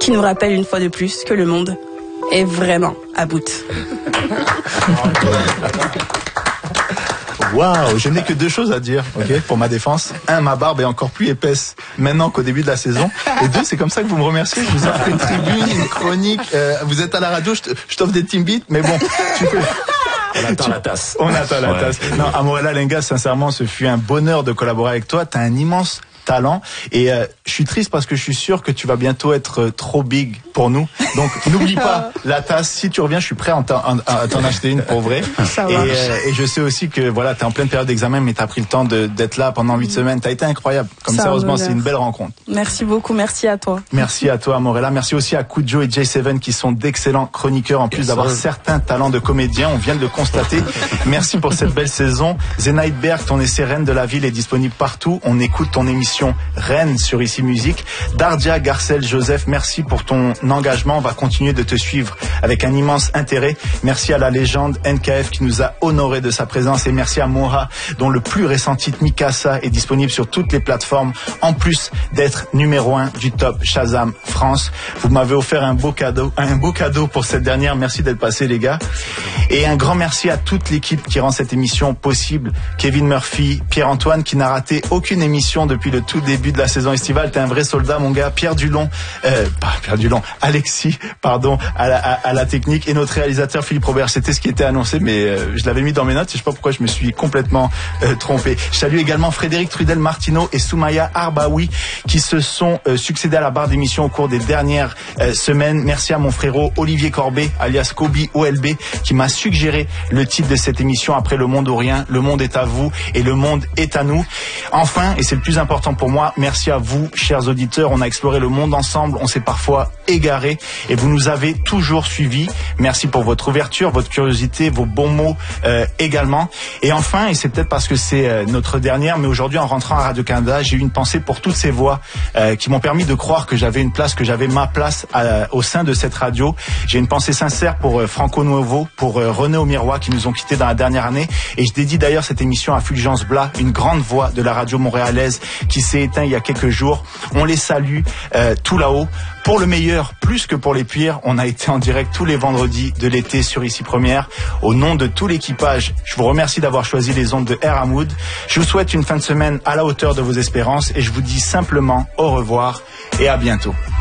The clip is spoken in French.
qui nous rappelle une fois de plus que le monde est vraiment à bout. Waouh, je n'ai que 2 choses à dire, ok, pour ma défense. 1, ma barbe est encore plus épaisse maintenant qu'au début de la saison. Et 2, c'est comme ça que vous me remerciez. Je vous offre une tribune, une chronique. Vous êtes à la radio, je t'offre des team beats, mais bon, tu peux. On attend la tasse. On attend la tasse. Non, Amorella Lenga, sincèrement, ce fut un bonheur de collaborer avec toi. T'as un immense talent et je suis triste parce que je suis sûr que tu vas bientôt être trop big pour nous. Donc n'oublie pas la tasse. Si tu reviens, je suis prêt à t'en acheter une pour vrai. Et je sais aussi que voilà, t'es en pleine période d'examen, mais t'as pris le temps d'être là pendant 8 semaines. T'as été incroyable. Comme sérieusement, c'est une belle rencontre. Merci beaucoup, merci à toi. Merci à toi, Amorella. Merci aussi à Kujo et J7 qui sont d'excellents chroniqueurs en plus d'avoir certains talents de comédiens. On vient de le constater. Merci pour cette belle saison. Zenaïd Berg, ton essai Reine de la ville est disponible partout. On écoute ton émission Reine sur Ici Musique. Dardia Garcel Joseph, merci pour ton engagement. On va continuer de te suivre avec un immense intérêt. Merci à la légende NKF qui nous a honoré de sa présence et merci à Moha dont le plus récent titre Mikasa est disponible sur toutes les plateformes en plus d'être numéro 1 du top Shazam France. Vous m'avez offert un beau cadeau pour cette dernière. Merci d'être passé les gars. Et un grand merci à toute l'équipe qui rend cette émission possible. Kevin Murphy, Pierre-Antoine qui n'a raté aucune émission depuis le tout début de la saison estivale. T'es un vrai soldat mon gars. Alexis, à la technique et notre réalisateur Philippe Robert. C'était ce qui était annoncé mais je l'avais mis dans mes notes. Je sais pas pourquoi je me suis complètement trompé. Je salue également Frédéric Trudel Martino et Soumaya Arbaoui qui se sont succédés à la barre d'émission au cours des dernières semaines. Merci à mon frérot Olivier Corbet alias Kobi OLB qui m'a suggéré le titre de cette émission après Le Monde ou Rien. Le monde est à vous et le monde est à nous. Enfin, et c'est le plus important pour moi, merci à vous, chers auditeurs. On a exploré le monde ensemble, on s'est parfois égaré et vous nous avez toujours suivis. Merci pour votre ouverture, votre curiosité, vos bons mots également. Et enfin, et c'est peut-être parce que c'est notre dernière, mais aujourd'hui en rentrant à Radio-Canada, j'ai eu une pensée pour toutes ces voix qui m'ont permis de croire que j'avais une place, que j'avais ma place au sein de cette radio. J'ai une pensée sincère pour Franco Nuovo, pour René Aumirois qui nous ont quittés dans la dernière année. Et je dédie d'ailleurs cette émission à Fulgence Blas, une grande voix de la radio montréalaise qui s'est éteint il y a quelques jours. On les salue tout là-haut. Pour le meilleur, plus que pour les pires, on a été en direct tous les vendredis de l'été sur Ici Première. Au nom de tout l'équipage, je vous remercie d'avoir choisi les ondes de Air Hamoud. Je vous souhaite une fin de semaine à la hauteur de vos espérances et je vous dis simplement au revoir et à bientôt.